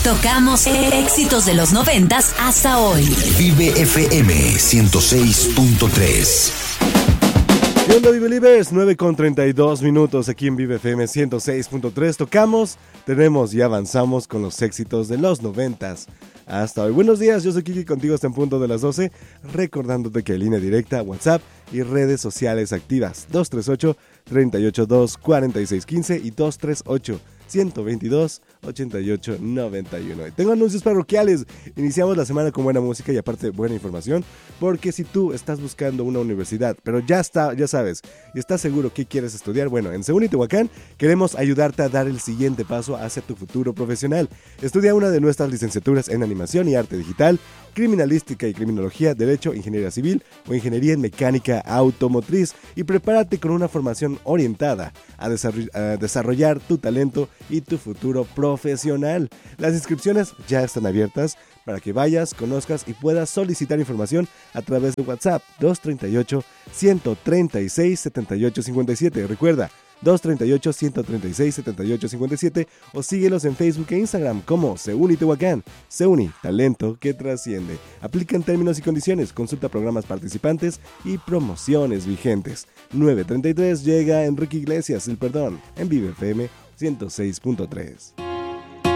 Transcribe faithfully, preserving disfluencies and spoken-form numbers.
Tocamos éxitos de los noventas hasta hoy. Vive F M ciento seis punto tres. ¿Qué onda, Vive Libres? nueve con treinta y dos minutos aquí en Vive F M ciento seis punto tres. Tocamos, tenemos y avanzamos con los éxitos de los noventas hasta hoy. Buenos días, yo soy Kiki, contigo hasta en punto de las doce, recordándote que hay línea directa, WhatsApp y redes sociales activas. dos tres ocho, tres ocho dos, cuatro seis uno cinco y dos tres ocho, uno dos dos, ocho ocho nueve uno. Tengo anuncios parroquiales. Iniciamos la semana con buena música y aparte buena información, porque si tú estás buscando una universidad, pero ya está, ya sabes, y estás seguro que quieres estudiar, bueno, en Seuni Tehuacán queremos ayudarte a dar el siguiente paso hacia tu futuro profesional. Estudia una de nuestras licenciaturas en animación y arte digital, criminalística y criminología, derecho, ingeniería civil o ingeniería en mecánica automotriz, y prepárate con una formación orientada a, desarroll- a desarrollar tu talento y tu futuro profesional. Las inscripciones ya están abiertas para que vayas, conozcas y puedas solicitar información a través de WhatsApp dos tres ocho, uno tres seis, siete ocho cinco siete. Recuerda, dos tres ocho, uno tres seis, siete ocho cinco siete, o síguelos en Facebook e Instagram como Seuni Tehuacán. Seuni, talento que trasciende. Aplican términos y condiciones, consulta programas participantes y promociones vigentes. nueve treinta y tres llega Enrique Iglesias, El Perdón, en Vive F M ciento seis punto tres.